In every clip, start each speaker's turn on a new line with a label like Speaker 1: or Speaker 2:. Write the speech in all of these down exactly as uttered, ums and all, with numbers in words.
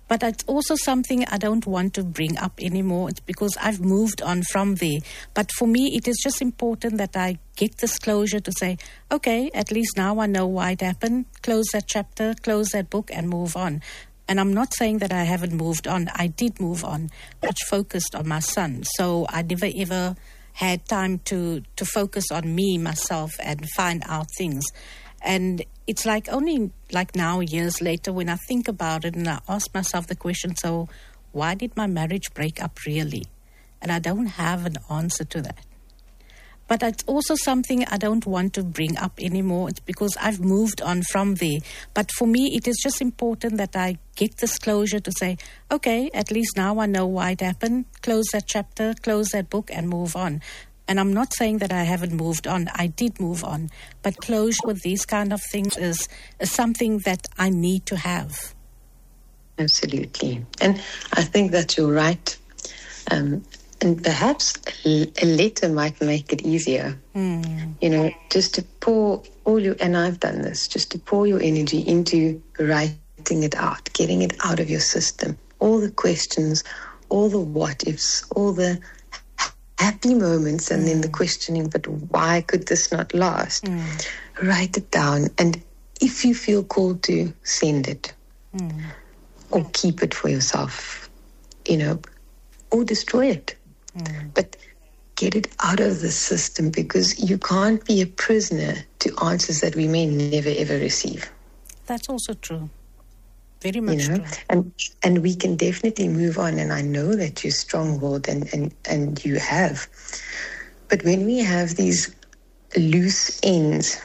Speaker 1: But it's also something I don't want to bring up anymore. It's because I've moved on from there. But for me, it is just important that I get this closure to say, okay, at least now I know why it happened. Close that chapter, close that book, and move on. And I'm not saying that I haven't moved on. I did move on, much focused on my son. So I never ever had time to, to focus on me, myself, and find out things. And it's like only like now, years later, when I think about it and I ask myself the question, so why did my marriage break up really? And I don't have an answer to that. But it's also something I don't want to bring up anymore. It's because I've moved on from there. But for me, it is just important that I get this closure to say, okay, at least now I know why it happened. Close that chapter, close that book, and move on. And I'm not saying that I haven't moved on. I did move on. But closure with these kind of things is, is something that I need to have.
Speaker 2: Absolutely. And I think that you're right. Um, and perhaps a letter might make it easier. Mm. You know, just to pour all your, and I've done this, just to pour your energy into writing it out, getting it out of your system. All the questions, all the what ifs, all the happy moments, and mm. then the questioning, but why could this not last? Mm. Write it down. And if you feel called to, send it. Mm. Or keep it for yourself, you know, or destroy it. Mm. But get it out of the system, because you can't be a prisoner to answers that we may never, ever receive.
Speaker 1: That's also true. Very much
Speaker 2: you know?
Speaker 1: true.
Speaker 2: And and we can definitely move on, and I know that you're strong-willed and, and, and you have. But when we have these loose ends,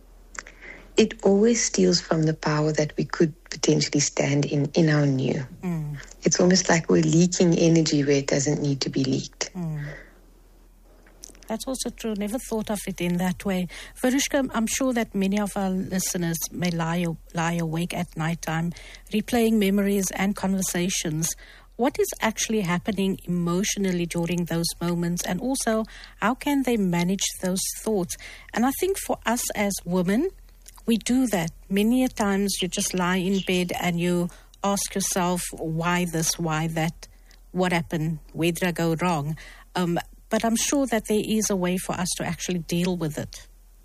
Speaker 2: it always steals from the power that we could potentially stand in, in our new. Mm. It's almost like we're leaking energy where it doesn't need to be leaked.
Speaker 1: Mm. That's also true. Never thought of it in that way. Verushka, I'm sure that many of our listeners may lie, lie awake at night time, replaying memories and conversations. What is actually happening emotionally during those moments? And also, how can they manage those thoughts? And I think for us as women, we do that. Many a times you just lie in bed and you ask yourself, why this, why that, what happened, where did I go wrong? Um, but I'm sure that there is a way for us to actually deal with it.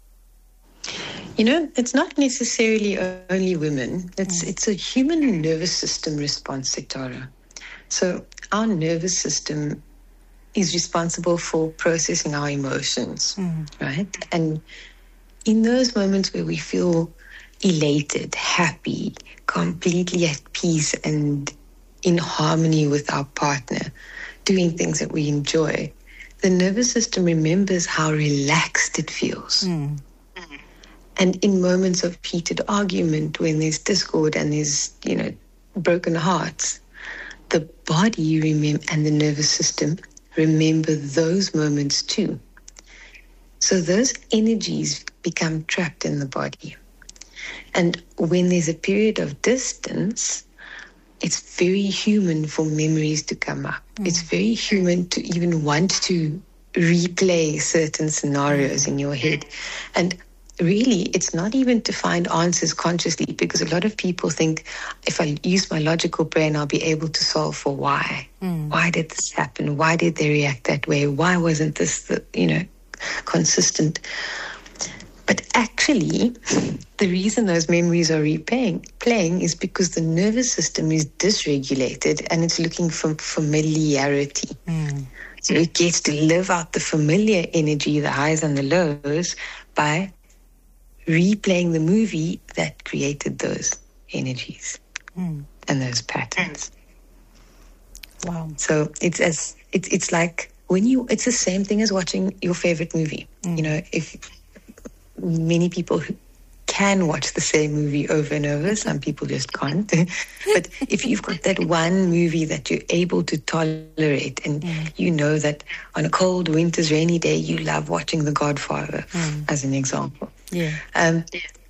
Speaker 2: You know, it's not necessarily only women. It's mm. it's a human nervous system response, Sitara. So our nervous system is responsible for processing our emotions, mm. right? And in those moments where we feel elated, happy, completely at peace and in harmony with our partner, doing things that we enjoy, the nervous system remembers how relaxed it feels. Mm. And in moments of heated argument, when there's discord and there's, you know, broken hearts, the body remem- and the nervous system remember those moments too. So those energies become trapped in the body. And when there's a period of distance, it's very human for memories to come up. Mm. It's very human to even want to replay certain scenarios in your head. And really, it's not even to find answers consciously, because a lot of people think, if I use my logical brain, I'll be able to solve for why. Mm. Why did this happen? Why did they react that way? Why wasn't this, the, you know, consistent? But actually, the reason those memories are replaying playing is because the nervous system is dysregulated and it's looking for familiarity. Mm. So it gets to live out the familiar energy, the highs and the lows, by replaying the movie that created those energies mm. and those patterns.
Speaker 1: Wow.
Speaker 2: So it's as it's it's like when you it's the same thing as watching your favorite movie. Mm. You know, if many people can watch the same movie over and over, some people just can't. But if you've got that one movie that you're able to tolerate, and mm. you know that on a cold winter's rainy day you love watching The Godfather, mm. as an example.
Speaker 1: Yeah.
Speaker 2: Um,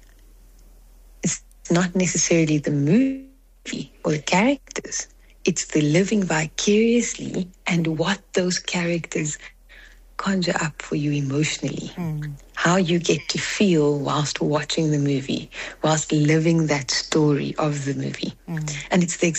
Speaker 2: it's not necessarily the movie or the characters. It's the living vicariously and what those characters conjure up for you emotionally. Mm. How you get to feel whilst watching the movie, whilst living that story of the movie. Mm. And it's the